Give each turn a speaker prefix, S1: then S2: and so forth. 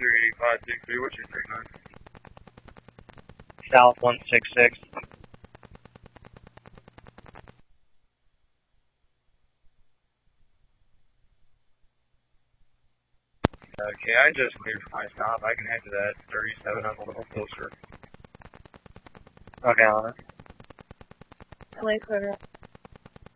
S1: 38563, what's your 39?
S2: South 166.
S1: Okay, I just cleared for my stop. I can head to that 37 up a little closer.
S2: Okay, on it.
S3: LA clear.